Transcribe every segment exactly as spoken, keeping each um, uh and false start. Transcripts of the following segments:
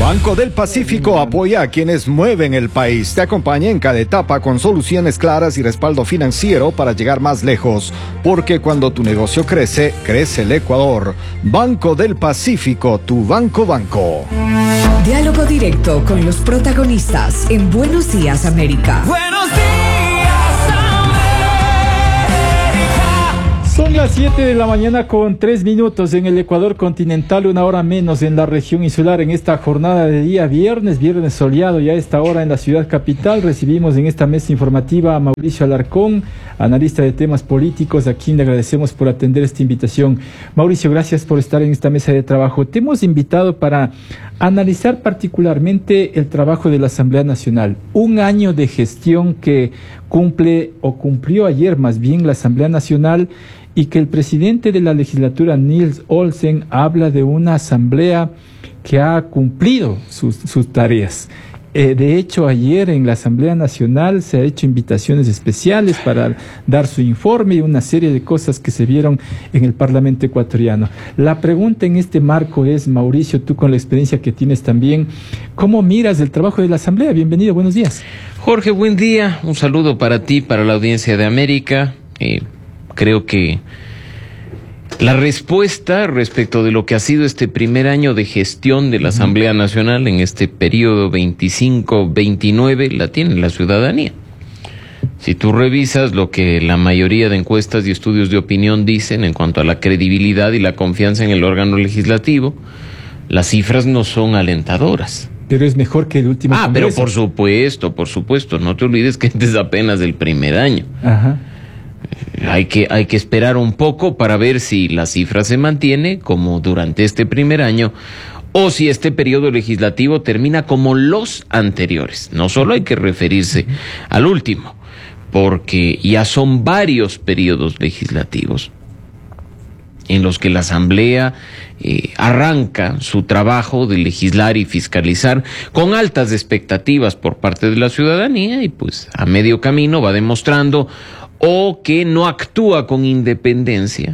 Banco del Pacífico apoya a quienes mueven el país. Te acompaña en cada etapa con soluciones claras y respaldo financiero para llegar más lejos. Porque cuando tu negocio crece, crece el Ecuador. Banco del Pacífico, tu banco banco. Diálogo directo con los protagonistas en Buenos Días, América. Buenos días, América. Son las siete de la mañana con tres minutos en el Ecuador continental, una hora menos en la región insular. En esta jornada de día viernes, viernes soleado, y a esta hora en la ciudad capital recibimos en esta mesa informativa a Mauricio Alarcón, analista de temas políticos, a quien le agradecemos por atender esta invitación. Mauricio, gracias por estar en esta mesa de trabajo. Te hemos invitado para analizar particularmente el trabajo de la Asamblea Nacional. Un año de gestión que cumple o cumplió ayer más bien la Asamblea Nacional, y que el presidente de la legislatura, Nils Olsen, habla de una asamblea que ha cumplido sus, sus tareas. Eh, de hecho, ayer en la Asamblea Nacional se ha hecho invitaciones especiales para dar su informe y una serie de cosas que se vieron en el Parlamento ecuatoriano. La pregunta en este marco es, Mauricio, tú con la experiencia que tienes también, ¿cómo miras el trabajo de la Asamblea? Bienvenido, buenos días. Jorge, buen día. Un saludo para ti, para la audiencia de América. Eh, creo que la respuesta respecto de lo que ha sido este primer año de gestión de la Asamblea Nacional en este periodo veinticinco veintinueve la tiene la ciudadanía. Si tú revisas lo que la mayoría de encuestas y estudios de opinión dicen en cuanto a la credibilidad y la confianza en el órgano legislativo, las cifras no son alentadoras. Pero es mejor que el último Ah, Congreso. pero por supuesto, por supuesto. No te olvides que este es apenas el primer año. Ajá. Hay que, hay que esperar un poco para ver si la cifra se mantiene como durante este primer año o si este periodo legislativo termina como los anteriores. No solo hay que referirse al último, porque ya son varios periodos legislativos en los que la Asamblea eh, arranca su trabajo de legislar y fiscalizar con altas expectativas por parte de la ciudadanía y pues a medio camino va demostrando o que no actúa con independencia,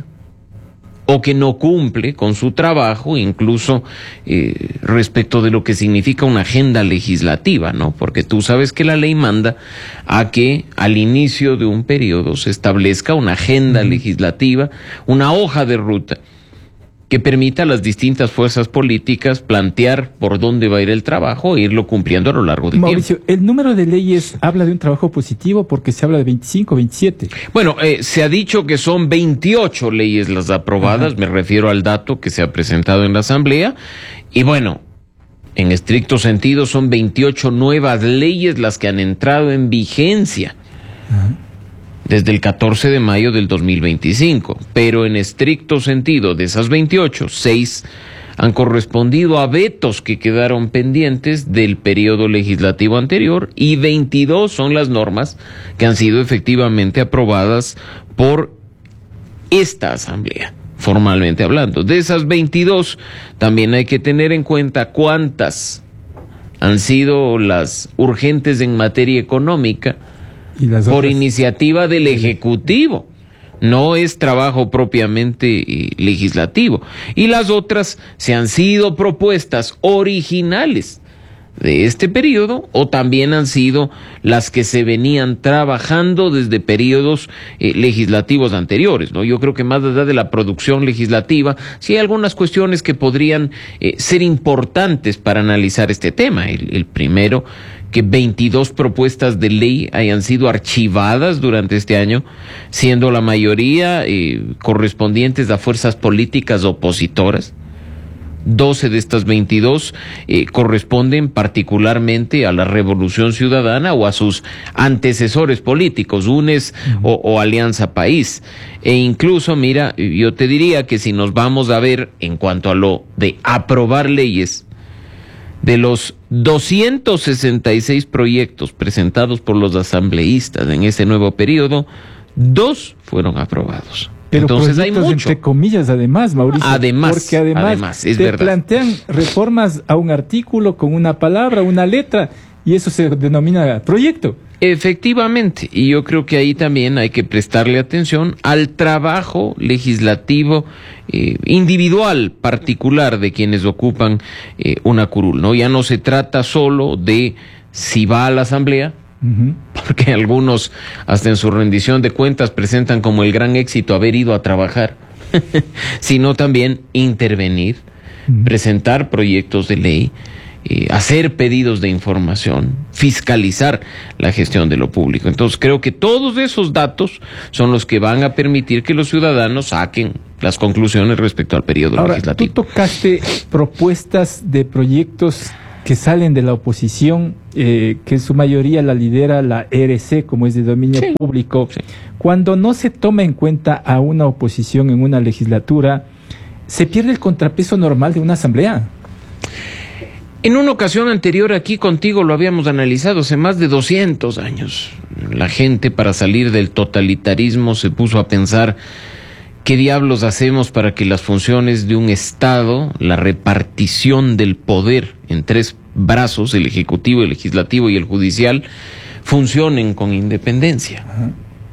o que no cumple con su trabajo, incluso eh, respecto de lo que significa una agenda legislativa, ¿no? Porque tú sabes que la ley manda a que al inicio de un periodo se establezca una agenda legislativa, una hoja de ruta, que permita a las distintas fuerzas políticas plantear por dónde va a ir el trabajo e irlo cumpliendo a lo largo del Mauricio, tiempo. el número de leyes habla de un trabajo positivo porque se habla de veinticinco, veintisiete. Bueno, eh, se ha dicho que son veintiocho leyes las aprobadas, Ajá. Me refiero al dato que se ha presentado en la Asamblea, y bueno, en estricto sentido son veintiocho nuevas leyes las que han entrado en vigencia. Ajá. Desde el catorce de mayo del dos mil veinticinco, pero en estricto sentido de esas veintiocho, seis han correspondido a vetos que quedaron pendientes del periodo legislativo anterior y veintidós son las normas que han sido efectivamente aprobadas por esta Asamblea, formalmente hablando. De esas veintidós también hay que tener en cuenta cuántas han sido las urgentes en materia económica, ¿Y las por otras? Iniciativa del Ejecutivo, no es trabajo propiamente eh, legislativo. Y las otras se han sido propuestas originales de este periodo o también han sido las que se venían trabajando desde periodos eh, legislativos anteriores, ¿no? Yo creo que más allá de la producción legislativa, sí hay algunas cuestiones que podrían eh, ser importantes para analizar este tema. El, el primero, que veintidós propuestas de ley hayan sido archivadas durante este año, siendo la mayoría eh, correspondientes a fuerzas políticas opositoras. doce de estas veintidós eh, corresponden particularmente a la Revolución Ciudadana o a sus antecesores políticos, U N E S uh-huh. o, o Alianza País. E incluso, mira, yo te diría que si nos vamos a ver en cuanto a lo de aprobar leyes, de los doscientos sesenta y seis proyectos presentados por los asambleístas en este nuevo periodo, dos fueron aprobados. Pero entonces hay mucho. Entre comillas, además, Mauricio. Además, porque además, además es te verdad. plantean reformas a un artículo con una palabra, una letra, y eso se denomina proyecto. Efectivamente, y yo creo que ahí también hay que prestarle atención al trabajo legislativo eh, individual, particular de quienes ocupan eh, una curul, ¿no? Ya no se trata solo de si va a la asamblea, uh-huh. porque algunos hasta en su rendición de cuentas presentan como el gran éxito haber ido a trabajar, sino también intervenir, uh-huh. presentar proyectos de ley, Eh, hacer pedidos de información, fiscalizar la gestión de lo público. Entonces creo que todos esos datos son los que van a permitir que los ciudadanos saquen las conclusiones respecto al periodo Ahora, legislativo. Tú tocaste propuestas de proyectos que salen de la oposición, eh, que en su mayoría la lidera la E R C, como es de dominio sí, público. Sí. Cuando no se toma en cuenta a una oposición en una legislatura, se pierde el contrapeso normal de una asamblea. En una ocasión anterior aquí contigo lo habíamos analizado, hace más de doscientos años. La gente, para salir del totalitarismo, se puso a pensar qué diablos hacemos para que las funciones de un Estado, la repartición del poder en tres brazos, el ejecutivo, el legislativo y el judicial, funcionen con independencia. Ajá.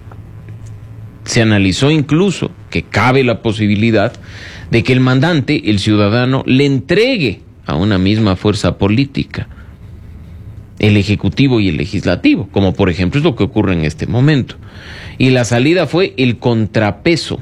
Se analizó incluso que cabe la posibilidad de que el mandante, el ciudadano, le entregue a una misma fuerza política el ejecutivo y el legislativo, como por ejemplo es lo que ocurre en este momento. Y la salida fue el contrapeso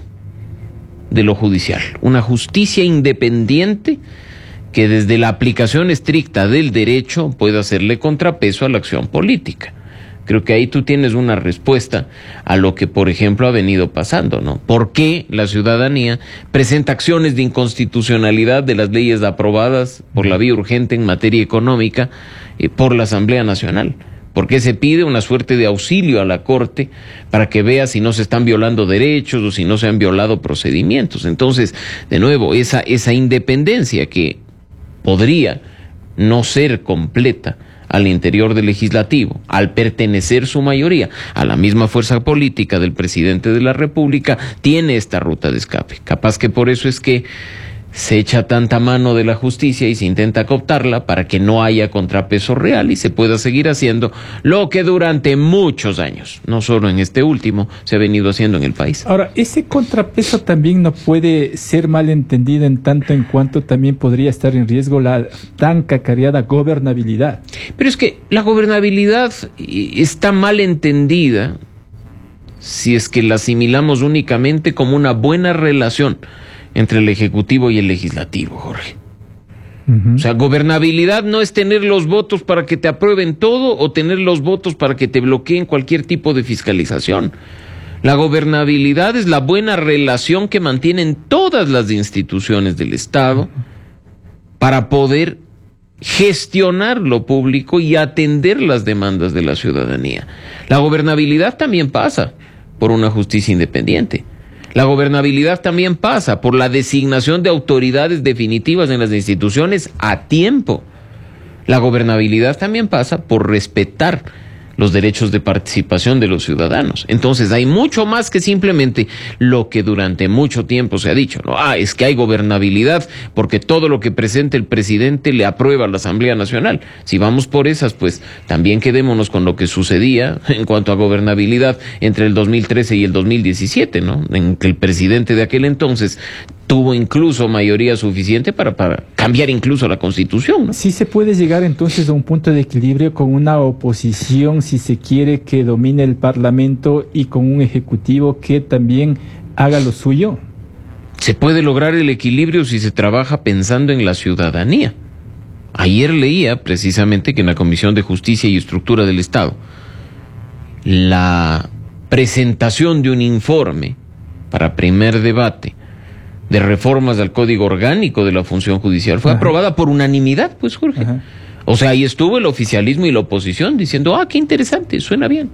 de lo judicial, una justicia independiente que desde la aplicación estricta del derecho pueda hacerle contrapeso a la acción política. Creo que ahí tú tienes una respuesta a lo que, por ejemplo, ha venido pasando, ¿no? ¿Por qué la ciudadanía presenta acciones de inconstitucionalidad de las leyes aprobadas por la vía urgente en materia económica eh, por la Asamblea Nacional? ¿Por qué se pide una suerte de auxilio a la Corte para que vea si no se están violando derechos o si no se han violado procedimientos? Entonces, de nuevo, esa, esa independencia que podría no ser completa al interior del legislativo, al pertenecer su mayoría a la misma fuerza política del presidente de la República, tiene esta ruta de escape. Capaz que por eso es que se echa tanta mano de la justicia y se intenta cooptarla para que no haya contrapeso real y se pueda seguir haciendo lo que durante muchos años, no solo en este último, se ha venido haciendo en el país. Ahora, ese contrapeso también no puede ser mal entendido en tanto en cuanto también podría estar en riesgo la tan cacareada gobernabilidad. Pero es que la gobernabilidad está mal entendida si es que la asimilamos únicamente como una buena relación entre el Ejecutivo y el Legislativo, Jorge. Uh-huh. O sea, gobernabilidad no es tener los votos para que te aprueben todo o tener los votos para que te bloqueen cualquier tipo de fiscalización. La gobernabilidad es la buena relación que mantienen todas las instituciones del Estado uh-huh. para poder gestionar lo público y atender las demandas de la ciudadanía. La gobernabilidad también pasa por una justicia independiente. La gobernabilidad también pasa por la designación de autoridades definitivas en las instituciones a tiempo. La gobernabilidad también pasa por respetar los derechos de participación de los ciudadanos. Entonces hay mucho más que simplemente lo que durante mucho tiempo se ha dicho, ¿no? Ah, es que hay gobernabilidad porque todo lo que presente el presidente le aprueba a la Asamblea Nacional. Si vamos por esas, pues también quedémonos con lo que sucedía en cuanto a gobernabilidad entre el dos mil trece y el dos mil diecisiete, ¿no? En que el presidente de aquel entonces tuvo incluso mayoría suficiente para, para cambiar incluso la Constitución, ¿no? Sí se puede llegar entonces a un punto de equilibrio con una oposición, si se quiere, que domine el Parlamento y con un Ejecutivo que también haga lo suyo. Se puede lograr el equilibrio si se trabaja pensando en la ciudadanía. Ayer leía precisamente que en la Comisión de Justicia y Estructura del Estado, la presentación de un informe para primer debate de reformas al Código Orgánico de la Función Judicial fue Ajá. aprobada por unanimidad, pues, Jorge. Ajá. O sea, ahí estuvo el oficialismo y la oposición diciendo, ah, qué interesante, suena bien.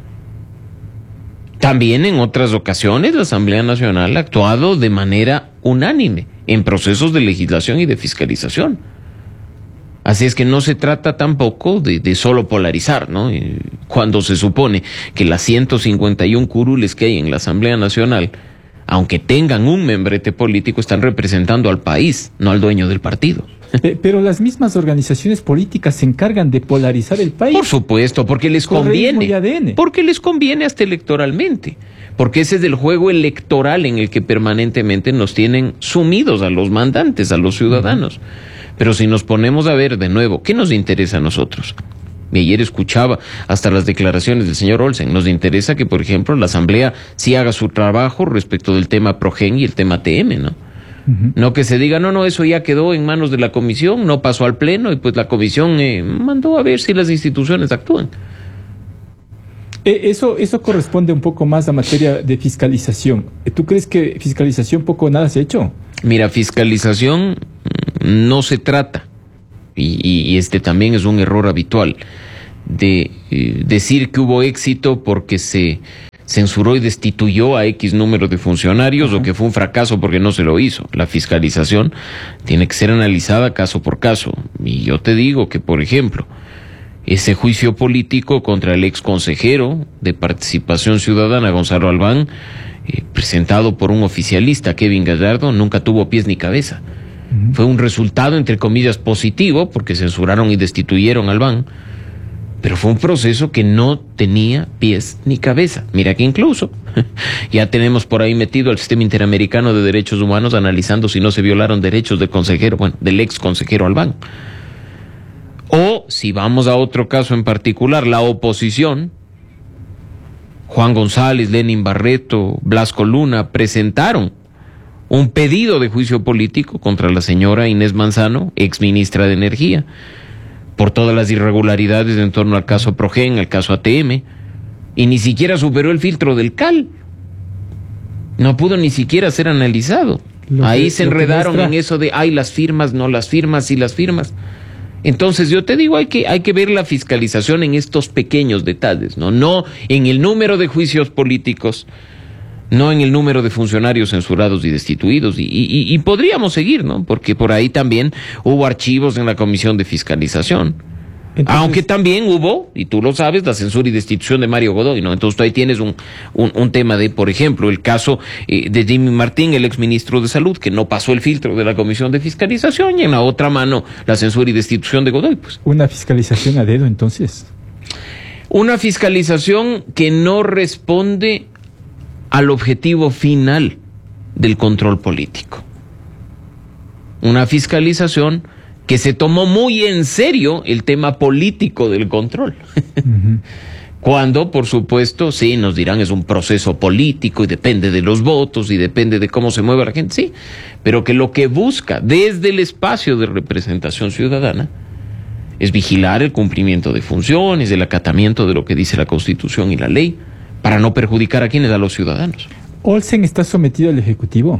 También en otras ocasiones la Asamblea Nacional ha actuado de manera unánime en procesos de legislación y de fiscalización. Así es que no se trata tampoco de, de solo polarizar, ¿no? Cuando se supone que las ciento cincuenta y uno curules que hay en la Asamblea Nacional, aunque tengan un membrete político, están representando al país, no al dueño del partido. Pero las mismas organizaciones políticas se encargan de polarizar el país. Por supuesto, porque les conviene. Porque les conviene hasta electoralmente. Porque ese es el juego electoral en el que permanentemente nos tienen sumidos a los mandantes, a los ciudadanos. Pero si nos ponemos a ver de nuevo, ¿qué nos interesa a nosotros? Y ayer escuchaba hasta las declaraciones del señor Olsen. Nos interesa que, por ejemplo, la Asamblea sí haga su trabajo respecto del tema Progen y el tema T M, ¿no? Uh-huh. No que se diga, no, no, eso ya quedó en manos de la comisión, no pasó al pleno y pues la comisión eh, mandó a ver si las instituciones actúan. Eh, eso, eso corresponde un poco más a materia de fiscalización. ¿Tú crees que fiscalización poco o nada se ha hecho? Mira, fiscalización no se trata, y, y, y este también es un error habitual, de eh, decir que hubo éxito porque se censuró y destituyó a X número de funcionarios. Uh-huh. O que fue un fracaso porque no se lo hizo. La fiscalización tiene que ser analizada caso por caso. Y yo te digo que, por ejemplo, ese juicio político contra el ex consejero de Participación Ciudadana, Gonzalo Albán, eh, presentado por un oficialista, Kevin Gallardo, nunca tuvo pies ni cabeza. Uh-huh. Fue un resultado, entre comillas, positivo, porque censuraron y destituyeron a Albán, pero fue un proceso que no tenía pies ni cabeza. Mira que incluso ya tenemos por ahí metido al Sistema Interamericano de Derechos Humanos analizando si no se violaron derechos del consejero, bueno, del ex consejero Albán. O si vamos a otro caso en particular, la oposición, Juan González, Lenin Barreto, Blasco Luna, presentaron un pedido de juicio político contra la señora Inés Manzano, ex ministra de Energía, por todas las irregularidades en torno al caso Progen, al caso A T M, y ni siquiera superó el filtro del C A L. No pudo ni siquiera ser analizado. Lo Ahí que, se enredaron muestra... en eso de, ay, las firmas, no las firmas, sí las firmas. Entonces yo te digo, hay que, hay que ver la fiscalización en estos pequeños detalles, ¿no? No en el número de juicios políticos, no en el número de funcionarios censurados y destituidos, y, y, y podríamos seguir, ¿no? Porque por ahí también hubo archivos en la Comisión de Fiscalización. Entonces, aunque también hubo, y tú lo sabes, la censura y destitución de Mario Godoy, ¿no? Entonces tú ahí tienes un, un, un tema de, por ejemplo, el caso eh, de Jimmy Martín, el exministro de Salud, que no pasó el filtro de la Comisión de Fiscalización, y en la otra mano la censura y destitución de Godoy, pues. ¿Una fiscalización a dedo, entonces? Una fiscalización que no responde al objetivo final del control político. Una fiscalización que se tomó muy en serio el tema político del control. Uh-huh. Cuando, por supuesto, sí, nos dirán es un proceso político y depende de los votos y depende de cómo se mueve la gente, sí, pero que lo que busca desde el espacio de representación ciudadana es vigilar el cumplimiento de funciones, el acatamiento de lo que dice la Constitución y la ley, para no perjudicar a quienes, a los ciudadanos. ¿Olsen está sometido al Ejecutivo?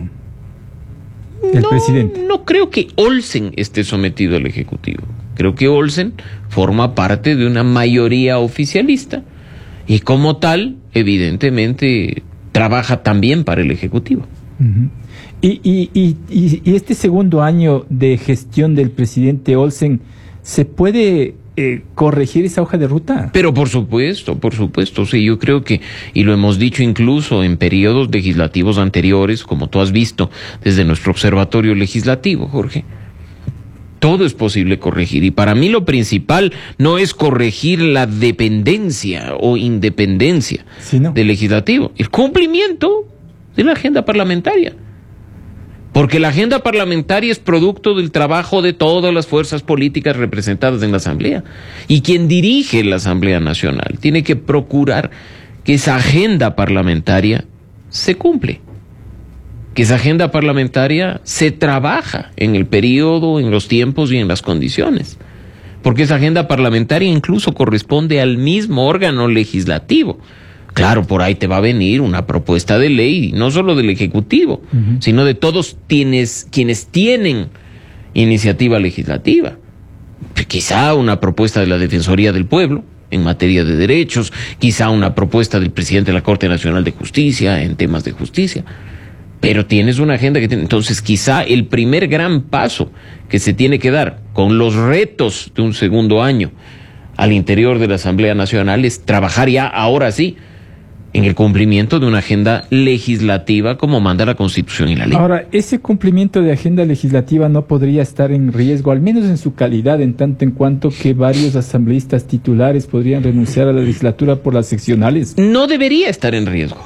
El no, presidente. No creo que Olsen esté sometido al Ejecutivo. Creo que Olsen forma parte de una mayoría oficialista y como tal, evidentemente, trabaja también para el Ejecutivo. Uh-huh. y, y, y, y, y este segundo año de gestión del presidente Olsen, ¿se puede eh, corregir esa hoja de ruta? Pero por supuesto, por supuesto, sí, yo creo que, y lo hemos dicho incluso en periodos legislativos anteriores, como tú has visto desde nuestro observatorio legislativo, Jorge, todo es posible corregir. Y para mí lo principal no es corregir la dependencia o independencia sí, no. del legislativo, el cumplimiento de la agenda parlamentaria. Porque la agenda parlamentaria es producto del trabajo de todas las fuerzas políticas representadas en la Asamblea. Y quien dirige la Asamblea Nacional tiene que procurar que esa agenda parlamentaria se cumple. Que esa agenda parlamentaria se trabaja en el periodo, en los tiempos y en las condiciones. Porque esa agenda parlamentaria incluso corresponde al mismo órgano legislativo. Claro, por ahí te va a venir una propuesta de ley, no solo del Ejecutivo, uh-huh. sino de todos quienes, quienes tienen iniciativa legislativa. Quizá una propuesta de la Defensoría del Pueblo en materia de derechos, quizá una propuesta del presidente de la Corte Nacional de Justicia en temas de justicia. Pero tienes una agenda que tiene. Entonces, quizá el primer gran paso que se tiene que dar con los retos de un segundo año al interior de la Asamblea Nacional es trabajar ya, ahora sí, en el cumplimiento de una agenda legislativa como manda la Constitución y la ley. Ahora, ese cumplimiento de agenda legislativa no podría estar en riesgo, al menos en su calidad, en tanto en cuanto que varios asambleístas titulares podrían renunciar a la legislatura por las seccionales. No debería estar en riesgo.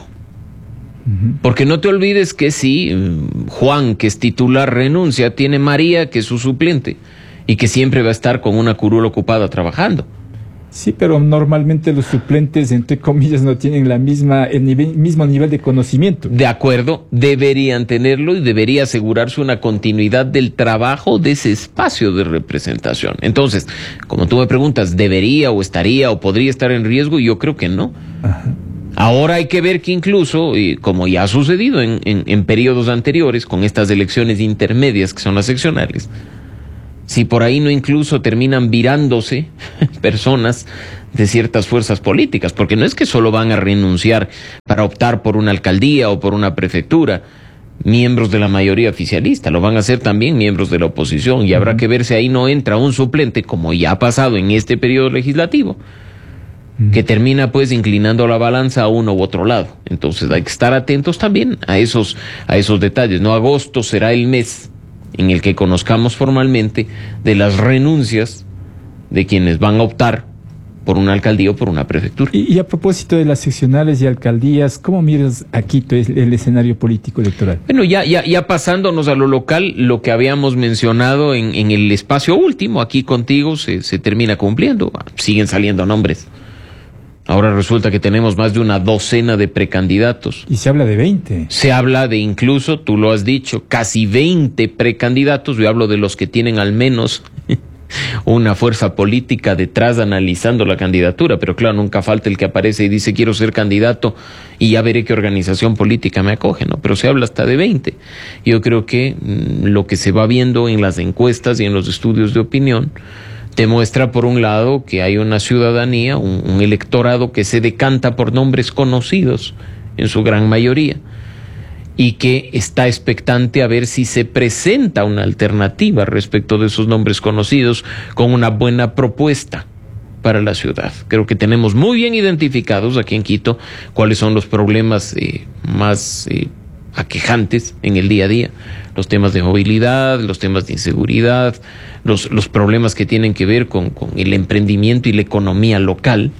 Porque no te olvides que si Juan, que es titular, renuncia, tiene María, que es su suplente, y que siempre va a estar con una curul ocupada trabajando. Sí, pero normalmente los suplentes, entre comillas, no tienen la misma, el nivel, mismo nivel de conocimiento. De acuerdo, deberían tenerlo y debería asegurarse una continuidad del trabajo de ese espacio de representación. Entonces, como tú me preguntas, ¿debería o estaría o podría estar en riesgo? Yo creo que no. Ajá. Ahora hay que ver que incluso, y como ya ha sucedido en, en, en periodos anteriores, con estas elecciones intermedias que son las seccionales, si por ahí no incluso terminan virándose personas de ciertas fuerzas políticas, porque no es que solo van a renunciar para optar por una alcaldía o por una prefectura, miembros de la mayoría oficialista, lo van a hacer también miembros de la oposición, y habrá que ver si ahí no entra un suplente, como ya ha pasado en este periodo legislativo, que termina pues inclinando la balanza a uno u otro lado. Entonces hay que estar atentos también a esos, a esos detalles. No, agosto será el mes en el que conozcamos formalmente de las renuncias de quienes van a optar por una alcaldía o por una prefectura. Y, y a propósito de las seccionales y alcaldías, ¿cómo miras a Quito el, el escenario político electoral? Bueno, ya, ya, ya pasándonos a lo local, lo que habíamos mencionado en, en el espacio último, aquí contigo, se, se termina cumpliendo. Siguen saliendo nombres. Ahora resulta que tenemos más de una docena de precandidatos. Y se habla de veinte. Se habla de incluso, tú lo has dicho, casi veinte precandidatos. Yo hablo de los que tienen al menos una fuerza política detrás analizando la candidatura. Pero claro, nunca falta el que aparece y dice quiero ser candidato y ya veré qué organización política me acoge, ¿no? Pero se habla hasta de veinte. Yo creo que mmm, lo que se va viendo en las encuestas y en los estudios de opinión demuestra, por un lado, que hay una ciudadanía, un, un electorado que se decanta por nombres conocidos, en su gran mayoría, y que está expectante a ver si se presenta una alternativa respecto de esos nombres conocidos con una buena propuesta para la ciudad. Creo que tenemos muy bien identificados aquí en Quito cuáles son los problemas eh, más eh, aquejantes en el día a día, los temas de movilidad, los temas de inseguridad, los, los problemas que tienen que ver con, con el emprendimiento y la economía local.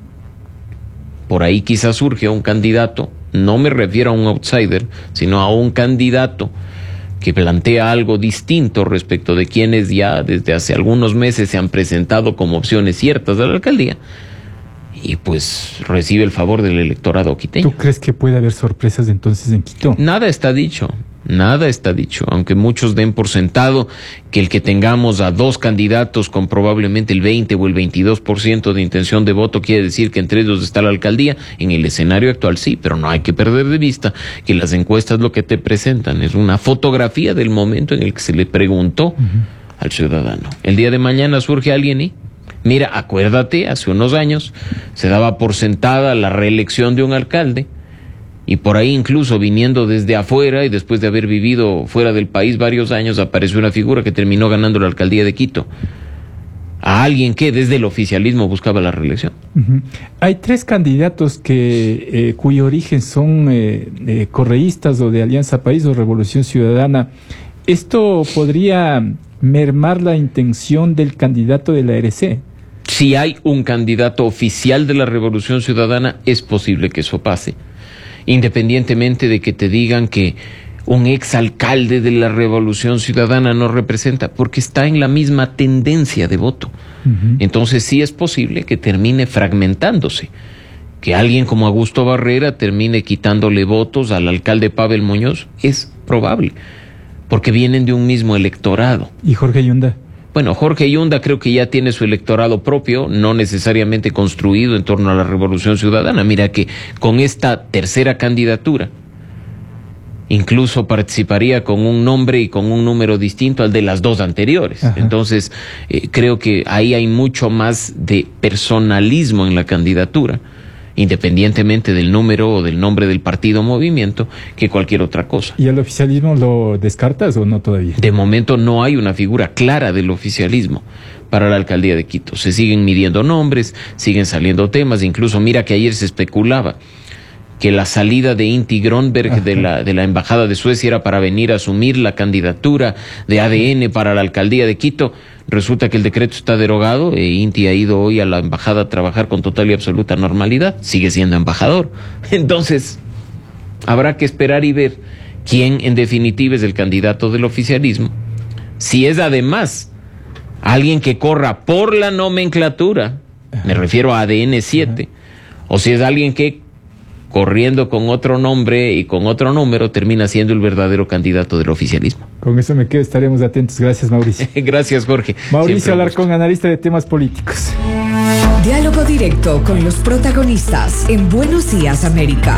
Por ahí quizás surge un candidato, no me refiero a un outsider, sino a un candidato que plantea algo distinto respecto de quienes ya desde hace algunos meses se han presentado como opciones ciertas de la alcaldía, y pues recibe el favor del electorado quiteño. ¿Tú crees que puede haber sorpresas entonces en Quito? Nada está dicho, nada está dicho, aunque muchos den por sentado que el que tengamos a dos candidatos con probablemente el veinte o el veintidós por ciento de intención de voto quiere decir que entre ellos está la alcaldía. En el escenario actual sí, pero no hay que perder de vista que las encuestas lo que te presentan es una fotografía del momento en el que se le preguntó uh-huh. al ciudadano. El día de mañana surge alguien y mira, acuérdate, hace unos años se daba por sentada la reelección de un alcalde, y por ahí incluso viniendo desde afuera y después de haber vivido fuera del país varios años apareció una figura que terminó ganando la alcaldía de Quito, a alguien que desde el oficialismo buscaba la reelección. Uh-huh. Hay tres candidatos que eh, cuyo origen son eh, eh, correístas o de Alianza País o Revolución Ciudadana. ¿Esto podría mermar la intención del candidato de la R C? Si hay un candidato oficial de la Revolución Ciudadana, es posible que eso pase, independientemente de que te digan que un exalcalde de la Revolución Ciudadana no representa, porque está en la misma tendencia de voto. Uh-huh. Entonces sí es posible que termine fragmentándose, que alguien como Augusto Barrera termine quitándole votos al alcalde Pavel Muñoz. Es probable, porque vienen de un mismo electorado. ¿Y Jorge Yunda? Bueno, Jorge Yunda creo que ya tiene su electorado propio, no necesariamente construido en torno a la Revolución Ciudadana. Mira que con esta tercera candidatura incluso participaría con un nombre y con un número distinto al de las dos anteriores. Ajá. Entonces, eh, creo que ahí hay mucho más de personalismo en la candidatura, independientemente del número o del nombre del partido o movimiento, que cualquier otra cosa. ¿Y el oficialismo lo descartas o no todavía? De momento no hay una figura clara del oficialismo para la alcaldía de Quito. Se siguen midiendo nombres, siguen saliendo temas, incluso mira que ayer se especulaba que la salida de Inti Gronberg de la, de la Embajada de Suecia era para venir a asumir la candidatura de A D N para la alcaldía de Quito. Resulta que el decreto está derogado e Inti ha ido hoy a la embajada a trabajar con total y absoluta normalidad. Sigue siendo embajador. Entonces, habrá que esperar y ver quién en definitiva es el candidato del oficialismo. Si es además alguien que corra por la nomenclatura, me refiero a A D N siete, o si es alguien que corriendo con otro nombre y con otro número termina siendo el verdadero candidato del oficialismo. Con eso me quedo, estaremos atentos. Gracias, Mauricio. Gracias, Jorge. Mauricio Alarcón, analista de temas políticos. Diálogo directo con los protagonistas en Buenos Días, América.